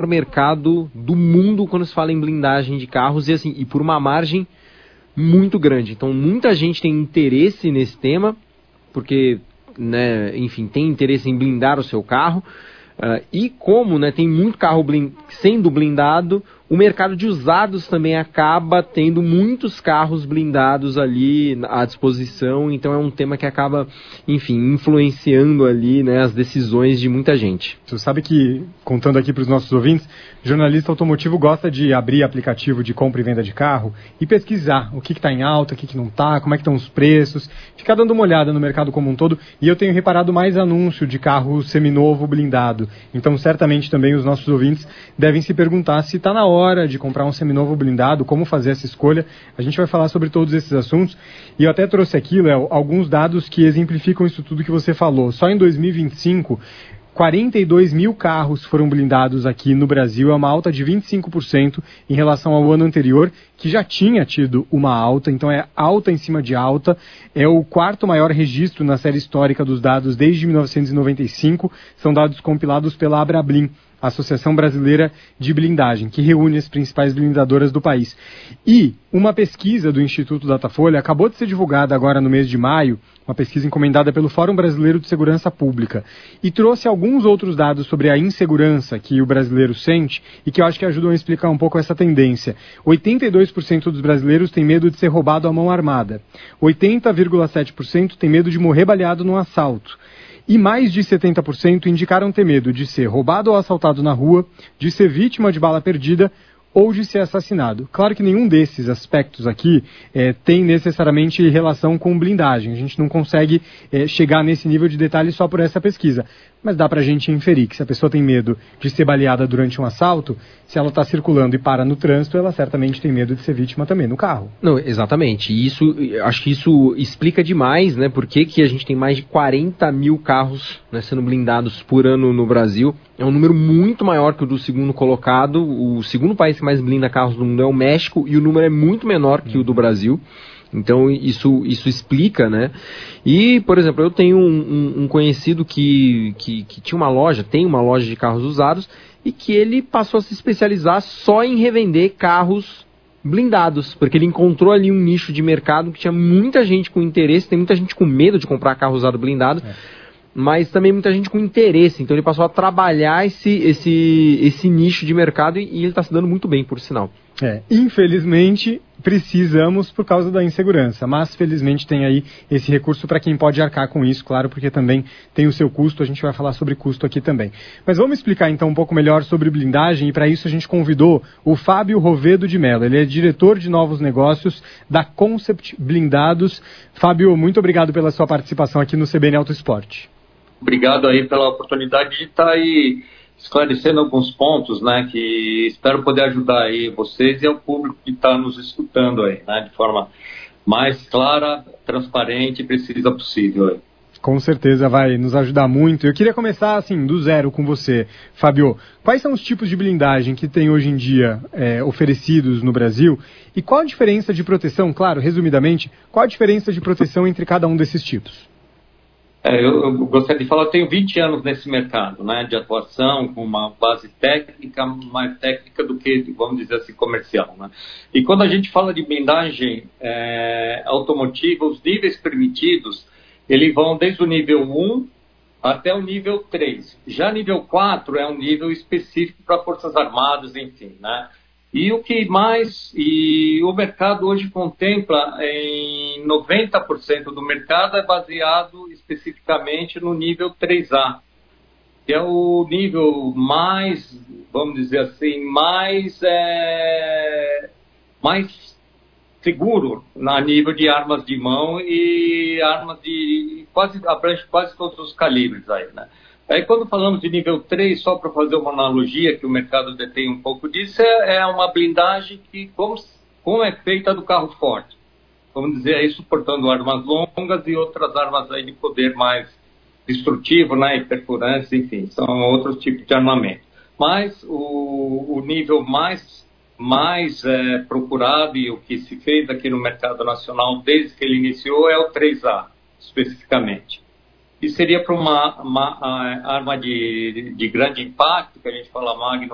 mercado do mundo quando se fala em blindagem de carros e, assim, e por uma margem muito grande. Então, muita gente tem interesse nesse tema, porque, né, enfim, tem interesse em blindar o seu carro. E como, né, tem muito carro sendo blindado, o mercado de usados também acaba tendo muitos carros blindados ali à disposição. Então é um tema que acaba, enfim, influenciando ali, né, as decisões de muita gente. Você sabe que, contando aqui para os nossos ouvintes, jornalista automotivo gosta de abrir aplicativo de compra e venda de carro e pesquisar o que está em alta, o que não está, como é que estão os preços, ficar dando uma olhada no mercado como um todo. E eu tenho reparado mais anúncio de carro seminovo blindado. Então, certamente também os nossos ouvintes devem se perguntar se está na hora de comprar um seminovo blindado, como fazer essa escolha. A gente vai falar sobre todos esses assuntos. E eu até trouxe aqui, Léo, alguns dados que exemplificam isso tudo que você falou. Só em 2025... 42 mil carros foram blindados aqui no Brasil, é uma alta de 25% em relação ao ano anterior, que já tinha tido uma alta, então é alta em cima de alta, é o quarto maior registro na série histórica dos dados desde 1995, são dados compilados pela Abrablin, a Associação Brasileira de Blindagem, que reúne as principais blindadoras do país. E uma pesquisa do Instituto Datafolha acabou de ser divulgada agora no mês de maio, uma pesquisa encomendada pelo Fórum Brasileiro de Segurança Pública, e trouxe alguns outros dados sobre a insegurança que o brasileiro sente e que eu acho que ajudam a explicar um pouco essa tendência. 82% dos brasileiros têm medo de ser roubado à mão armada. 80,7% têm medo de morrer baleado num assalto. E mais de 70% indicaram ter medo de ser roubado ou assaltado na rua, de ser vítima de bala perdida ou de ser assassinado. Claro que nenhum desses aspectos aqui tem necessariamente relação com blindagem. A gente não consegue chegar nesse nível de detalhe só por essa pesquisa. Mas dá pra gente inferir que se a pessoa tem medo de ser baleada durante um assalto, se ela está circulando e para no trânsito, ela certamente tem medo de ser vítima também no carro. Não, exatamente. E isso, acho que isso explica demais, né, por que a gente tem mais de 40 mil carros, né, sendo blindados por ano no Brasil. É um número muito maior que o do segundo colocado. O segundo país que mais blinda carros no mundo é o México e o número é muito menor que o do Brasil. Então isso explica, né? E, por exemplo, eu tenho um conhecido que tinha uma loja, tem uma loja de carros usados e que ele passou a se especializar só em revender carros blindados, porque ele encontrou ali um nicho de mercado que tinha muita gente com interesse, tem muita gente com medo de comprar carro usado blindado, mas também muita gente com interesse. Então ele passou a trabalhar esse nicho de mercado e ele está se dando muito bem, por sinal. Infelizmente precisamos por causa da insegurança, mas felizmente tem aí esse recurso para quem pode arcar com isso, claro, porque também tem o seu custo, a gente vai falar sobre custo aqui também. Mas vamos explicar então um pouco melhor sobre blindagem e para isso a gente convidou o Fábio Rovedo de Mello, ele é diretor de novos negócios da Concept Blindados. Fábio, muito obrigado pela sua participação aqui no CBN Auto Esporte. Obrigado aí pela oportunidade de estar aí esclarecendo alguns pontos, né, que espero poder ajudar aí vocês e ao público que está nos escutando aí, né, de forma mais clara, transparente e precisa possível aí. Com certeza vai nos ajudar muito. Eu queria começar assim, do zero com você, Fábio. Quais são os tipos de blindagem que tem hoje em dia oferecidos no Brasil e qual a diferença de proteção, claro, resumidamente, qual a diferença de proteção entre cada um desses tipos? Eu gostaria de falar, eu tenho 20 anos nesse mercado, né, de atuação, com uma base técnica, mais técnica do que, vamos dizer assim, comercial, né? E quando a gente fala de blindagem automotiva, os níveis permitidos, eles vão desde o nível 1 até o nível 3. Já nível 4 é um nível específico para Forças Armadas, enfim, né? E o mercado hoje contempla em 90% do mercado é baseado especificamente no nível 3A, que é o nível mais, vamos dizer assim, mais seguro a nível de armas de mão e armas de abrange quase todos os calibres aí, né? Aí quando falamos de nível 3, só para fazer uma analogia, que o mercado detém um pouco disso, é uma blindagem que, como é feita do carro forte. Vamos dizer aí, suportando armas longas e outras armas aí de poder mais destrutivo, né, e perfurância, enfim, são outros tipos de armamento. Mas o nível mais procurado e o que se fez aqui no mercado nacional desde que ele iniciou é o 3A, especificamente. E seria para uma arma de grande impacto, que a gente fala Magnum